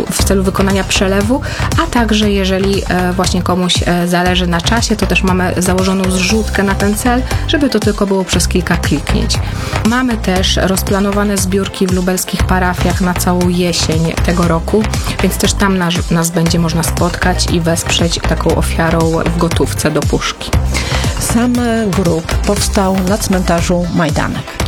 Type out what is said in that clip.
w celu wykonania przelewu, a także jeżeli właśnie komuś zależy na czasie, to też mamy założoną zrzutkę na ten cel, żeby to tylko było przez kilka kliknięć. Mamy też rozplanowane zbiórki w lubelskich parafiach na całą jesień tego roku, więc też tam nas będzie można spotkać i wesprzeć taką ofiarą w gotówce do puszki. Sam grób powstał na cmentarzu Majdanek.